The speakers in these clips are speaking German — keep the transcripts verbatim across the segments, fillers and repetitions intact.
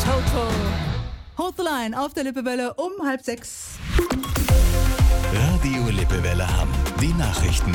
Toto. Hold the line auf der Lippewelle um halb sechs. Radio Lippewelle Hamm. Die Nachrichten.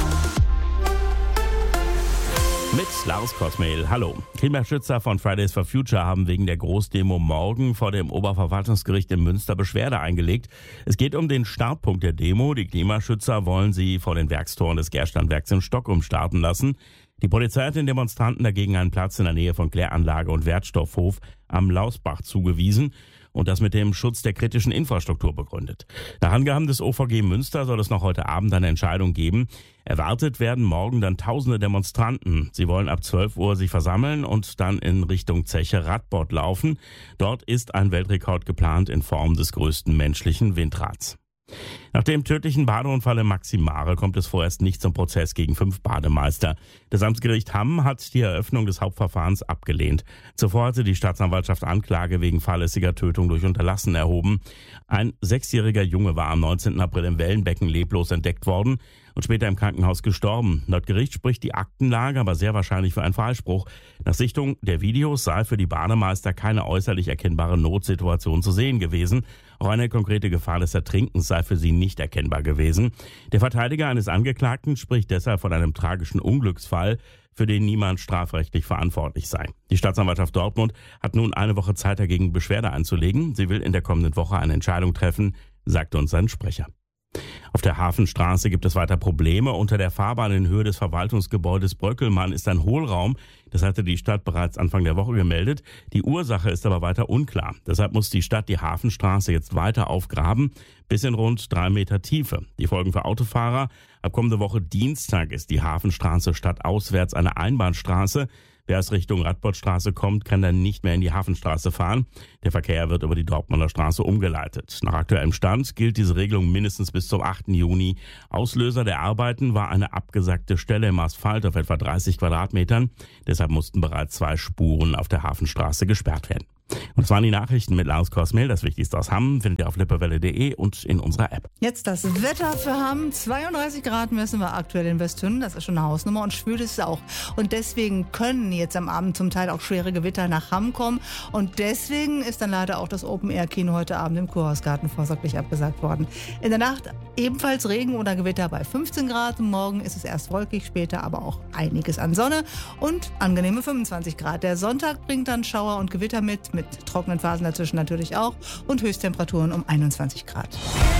Mit Lars Kosmehl. Hallo. Klimaschützer von Fridays for Future haben wegen der Großdemo morgen vor dem Oberverwaltungsgericht in Münster Beschwerde eingelegt. Es geht um den Startpunkt der Demo. Die Klimaschützer wollen sie vor den Werkstoren des Gerstlandwerks in Stockholm starten lassen. Die Polizei hat den Demonstranten dagegen einen Platz in der Nähe von Kläranlage und Wertstoffhof am Lausbach zugewiesen und das mit dem Schutz der kritischen Infrastruktur begründet. Nach Angaben des O V G Münster soll es noch heute Abend eine Entscheidung geben. Erwartet werden morgen dann tausende Demonstranten. Sie wollen ab zwölf Uhr sich versammeln und dann in Richtung Zeche Radbord laufen. Dort ist ein Weltrekord geplant in Form des größten menschlichen Windrads. Nach dem tödlichen Badeunfall in Maximare kommt es vorerst nicht zum Prozess gegen fünf Bademeister. Das Amtsgericht Hamm hat die Eröffnung des Hauptverfahrens abgelehnt. Zuvor hatte die Staatsanwaltschaft Anklage wegen fahrlässiger Tötung durch Unterlassen erhoben. Ein sechsjähriger Junge war am neunzehnten April im Wellenbecken leblos entdeckt worden und später im Krankenhaus gestorben. Laut Gericht spricht die Aktenlage aber sehr wahrscheinlich für einen Freispruch. Nach Sichtung der Videos sei für die Bademeister keine äußerlich erkennbare Notsituation zu sehen gewesen. Auch eine konkrete Gefahr des Ertrinkens sei für sie nicht erkennbar gewesen. Der Verteidiger eines Angeklagten spricht deshalb von einem tragischen Unglücksfall, für den niemand strafrechtlich verantwortlich sei. Die Staatsanwaltschaft Dortmund hat nun eine Woche Zeit, dagegen Beschwerde einzulegen. Sie will in der kommenden Woche eine Entscheidung treffen, sagt uns ein Sprecher. Auf der Hafenstraße gibt es weiter Probleme. Unter der Fahrbahn in Höhe des Verwaltungsgebäudes Bröckelmann ist ein Hohlraum. Das hatte die Stadt bereits Anfang der Woche gemeldet. Die Ursache ist aber weiter unklar. Deshalb muss die Stadt die Hafenstraße jetzt weiter aufgraben, bis in rund drei Meter Tiefe. Die Folgen für Autofahrer: Ab kommende Woche Dienstag ist die Hafenstraße stadtauswärts eine Einbahnstraße. Wer aus Richtung Radbordstraße kommt, kann dann nicht mehr in die Hafenstraße fahren. Der Verkehr wird über die Dortmunder Straße umgeleitet. Nach aktuellem Stand gilt diese Regelung mindestens bis zum achten Juni. Auslöser der Arbeiten war eine abgesackte Stelle im Asphalt auf etwa dreißig Quadratmetern. Deshalb mussten bereits zwei Spuren auf der Hafenstraße gesperrt werden. Und das waren die Nachrichten mit Lars Kosmehl. Das Wichtigste aus Hamm findet ihr auf lippewelle punkt de und in unserer App. Jetzt das Wetter für Hamm. zweiunddreißig Grad messen wir aktuell in Westhünnen. Das ist schon eine Hausnummer und schwül ist es auch. Und deswegen können jetzt am Abend zum Teil auch schwere Gewitter nach Hamm kommen. Und deswegen ist dann leider auch das Open-Air-Kino heute Abend im Kurhausgarten vorsorglich abgesagt worden. In der Nacht ebenfalls Regen oder Gewitter bei fünfzehn Grad. Morgen ist es erst wolkig, später aber auch einiges an Sonne und angenehme fünfundzwanzig Grad. Der Sonntag bringt dann Schauer und Gewitter mit, mit trockenen Phasen dazwischen natürlich auch und Höchsttemperaturen um einundzwanzig Grad.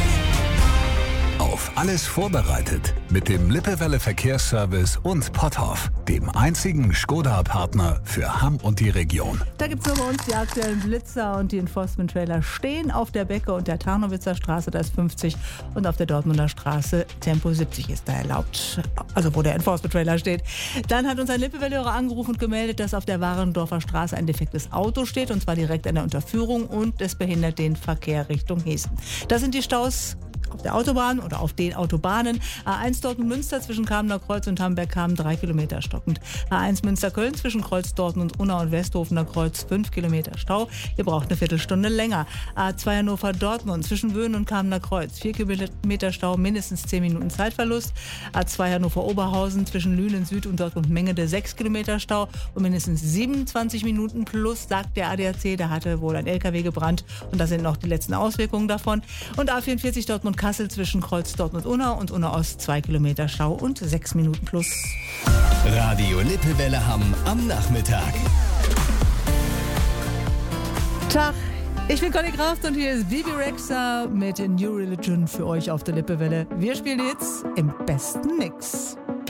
Auf alles vorbereitet mit dem Lippewelle Verkehrsservice und Potthoff, dem einzigen Skoda-Partner für Hamm und die Region. Da gibt es nur bei uns die aktuellen Blitzer und die Enforcement-Trailer stehen auf der Becke und der Tarnowitzer Straße, da ist fünfzig und auf der Dortmunder Straße Tempo siebzig ist da erlaubt, also wo der Enforcement-Trailer steht. Dann hat uns ein Lippewelle-Hörer angerufen und gemeldet, dass auf der Warendorfer Straße ein defektes Auto steht und zwar direkt an der Unterführung und es behindert den Verkehr Richtung Hessen. Das sind die Staus auf der Autobahn oder auf den Autobahnen. A eins Dortmund-Münster zwischen Kamener Kreuz und Hamberg-Kamen drei Kilometer stockend. A eins Münster-Köln zwischen Kreuz Dortmund und Unna und Westhofener Kreuz fünf Kilometer Stau. Ihr braucht eine Viertelstunde länger. A zwei Hannover-Dortmund zwischen Wöhn und Kamener Kreuz vier Kilometer Stau, mindestens zehn Minuten Zeitverlust. A zwei Hannover-Oberhausen zwischen Lünen Süd und Dortmund-Mengede sechs Kilometer Stau und mindestens siebenundzwanzig Minuten plus, sagt der A D A C. Da hatte wohl ein L K W gebrannt und das sind noch die letzten Auswirkungen davon. Und A vierundvierzig Dortmund Kassel zwischen Kreuz Dortmund und Unna und Unna Ost zwei Kilometer Stau und sechs Minuten plus. Radio Lippewelle Hamm am Nachmittag. Tag, ich bin Conny Kraft und hier ist Bibi Rexha mit New Religion für euch auf der Lippewelle. Wir spielen jetzt im besten Mix.